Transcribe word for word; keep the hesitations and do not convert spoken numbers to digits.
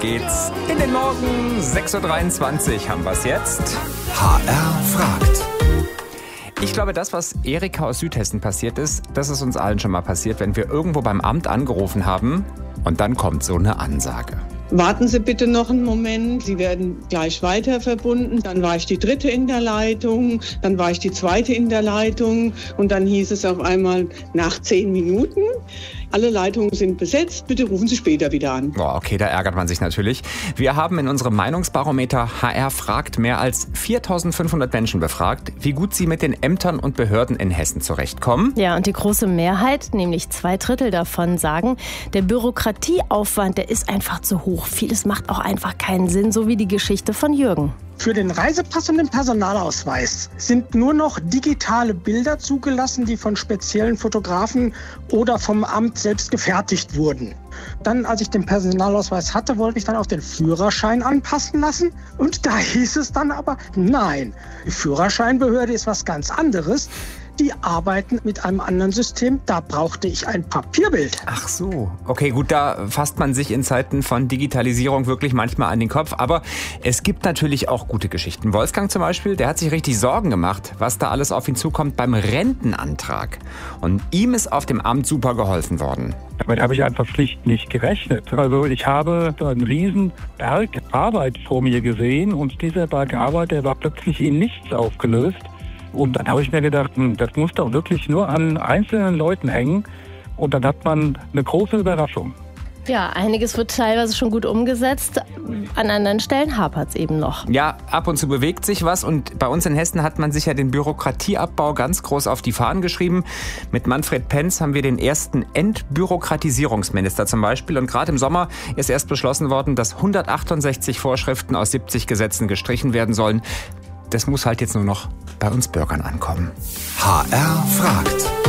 geht's in den Morgen. sechs Uhr dreiundzwanzig haben wir's jetzt. H R fragt. Ich glaube, das, was Erika aus Südhessen passiert ist, das ist uns allen schon mal passiert, wenn wir irgendwo beim Amt angerufen haben und dann kommt so eine Ansage. Warten Sie bitte noch einen Moment, Sie werden gleich weiter verbunden. Dann war ich die dritte in der Leitung, dann war ich die zweite in der Leitung und dann hieß es auf einmal nach zehn Minuten, alle Leitungen sind besetzt, bitte rufen Sie später wieder an. Boah, okay, da ärgert man sich natürlich. Wir haben in unserem Meinungsbarometer H R fragt mehr als viertausendfünfhundert Menschen befragt, wie gut sie mit den Ämtern und Behörden in Hessen zurechtkommen. Ja, und die große Mehrheit, nämlich zwei Drittel davon, sagen, der Bürokratieaufwand, der ist einfach zu hoch. Vieles macht auch einfach keinen Sinn, so wie die Geschichte von Jürgen. Für den Reisepass und den Personalausweis sind nur noch digitale Bilder zugelassen, die von speziellen Fotografen oder vom Amt selbst gefertigt wurden. Dann, als ich den Personalausweis hatte, wollte ich dann auch den Führerschein anpassen lassen. Und da hieß es dann aber, nein, die Führerscheinbehörde ist was ganz anderes. Die arbeiten mit einem anderen System, da brauchte ich ein Papierbild. Ach so, okay, gut, da fasst man sich in Zeiten von Digitalisierung wirklich manchmal an den Kopf. Aber es gibt natürlich auch gute Geschichten. Wolfgang zum Beispiel, der hat sich richtig Sorgen gemacht, was da alles auf ihn zukommt beim Rentenantrag. Und ihm ist auf dem Amt super geholfen worden. Damit habe ich einfach schlicht nicht gerechnet. Also ich habe einen riesen Berg Arbeit vor mir gesehen und dieser Berg Arbeit, der war plötzlich in nichts aufgelöst. Und dann habe ich mir gedacht, das muss doch wirklich nur an einzelnen Leuten hängen. Und dann hat man eine große Überraschung. Ja, einiges wird teilweise schon gut umgesetzt. An anderen Stellen hapert es eben noch. Ja, ab und zu bewegt sich was. Und bei uns in Hessen hat man sich ja den Bürokratieabbau ganz groß auf die Fahnen geschrieben. Mit Manfred Penz haben wir den ersten Entbürokratisierungsminister zum Beispiel. Und gerade im Sommer ist erst beschlossen worden, dass hundertachtundsechzig Vorschriften aus siebzig Gesetzen gestrichen werden sollen. Das muss halt jetzt nur noch bei uns Bürgern ankommen. H R fragt.